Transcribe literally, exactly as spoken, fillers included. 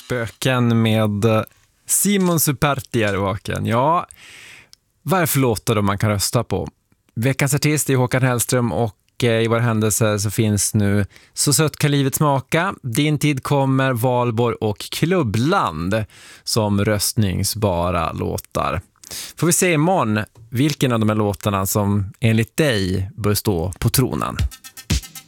Spöken med Simon Superti är vaken. Ja, vad är det för låtar då man kan rösta på? Veckans artist är Håkan Hellström och i vår händelse så finns nu Så sött kan livet smaka, Din tid kommer, Valborg och Klubbland som röstningsbara låtar. Får vi se imorgon vilken av de här låtarna som enligt dig bör stå på tronen.